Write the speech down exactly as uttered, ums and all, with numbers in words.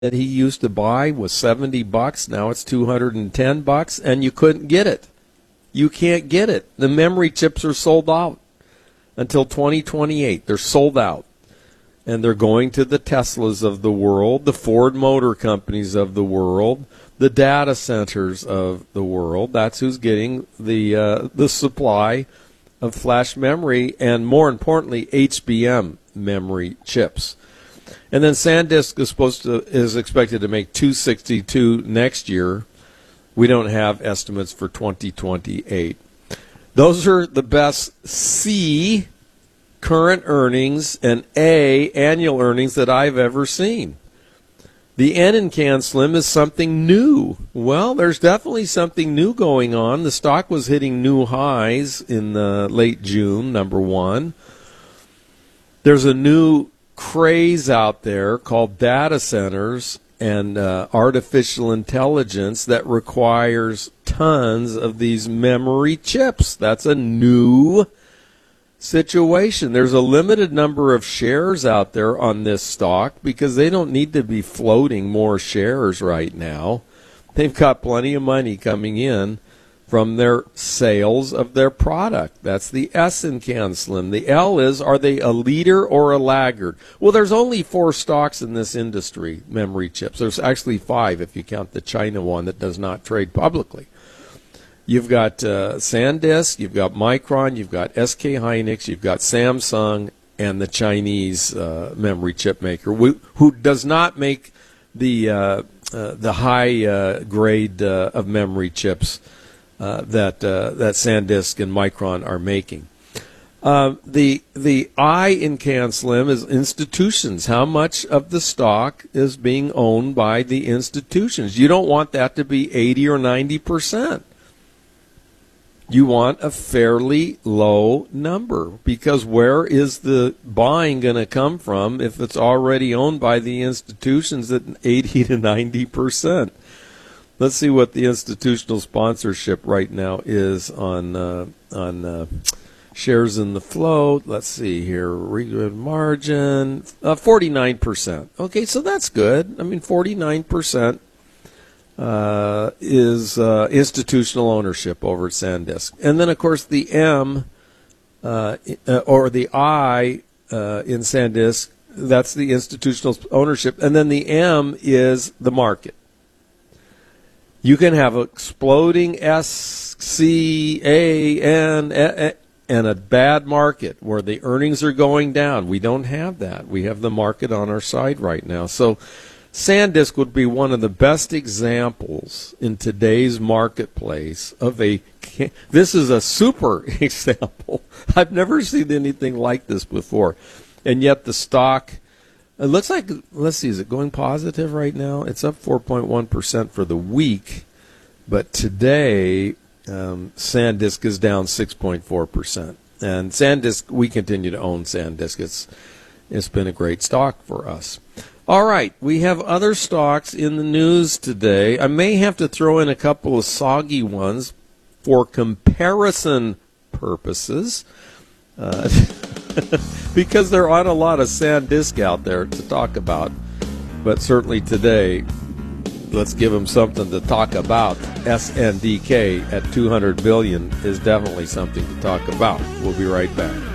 that he used to buy was seventy bucks. Now it's two hundred ten bucks, and you couldn't get it. You can't get it. The memory chips are sold out until twenty twenty-eight. They're sold out. And they're going to the Teslas of the world, the Ford Motor Companies of the world, the data centers of the world. That's who's getting the uh, the supply of flash memory and, more importantly, H B M memory chips. And then SanDisk is supposed to is expected to make two sixty-two next year. We don't have estimates for twenty twenty-eight. Those are the best C current earnings and A annual earnings that I've ever seen. The N in CanSlim is something new. Well, there's definitely something new going on. The stock was hitting new highs in uh, late June, number one. There's a new craze out there called data centers and uh, artificial intelligence that requires tons of these memory chips. That's a new situation. There's a limited number of shares out there on this stock because they don't need to be floating more shares right now. They've got plenty of money coming in from their sales of their product. That's the S in CanSlim. The L is, are they a leader or a laggard? Well, there's only four stocks in this industry, memory chips. There's actually five if you count the China one that does not trade publicly. You've got uh, SanDisk, you've got Micron, you've got S K Hynix, you've got Samsung, and the Chinese uh, memory chip maker, who, who does not make the uh, uh, the high uh, grade uh, of memory chips uh, that uh, that SanDisk and Micron are making. Uh, the the I in CanSlim is institutions. How much of the stock is being owned by the institutions? You don't want that to be eighty or ninety percent. You want a fairly low number because where is the buying going to come from if it's already owned by the institutions at eighty to ninety percent? Let's see what the institutional sponsorship right now is on uh, on uh, shares in the float. Let's see here, good margin, uh, forty-nine percent. Okay, so that's good. I mean, forty-nine percent. Uh, is uh, institutional ownership over at SanDisk. And then, of course, the M uh, or the I uh, in SanDisk, that's the institutional ownership. And then the M is the market. You can have exploding S, C, A, N, and a bad market where the earnings are going down. We don't have that. We have the market on our side right now. So SanDisk would be one of the best examples in today's marketplace of a, this is a super example. I've never seen anything like this before. And yet the stock, it looks like, let's see, is it going positive right now? It's up four point one percent for the week. But today, um, SanDisk is down six point four percent. And SanDisk, we continue to own SanDisk. It's, it's been a great stock for us. All right, we have other stocks in the news today. I may have to throw in a couple of soggy ones for comparison purposes uh, because there aren't a lot of SanDisk out there to talk about. But certainly today, let's give them something to talk about. S N D K at two hundred billion dollars is definitely something to talk about. We'll be right back.